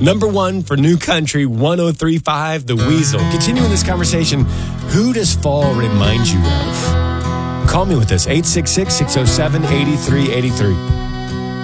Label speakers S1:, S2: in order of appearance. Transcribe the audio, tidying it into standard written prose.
S1: Number one for New Country 103.5, The Weasel. Continuing this conversation, who does fall remind you of? Call me with this, 866-607-8383.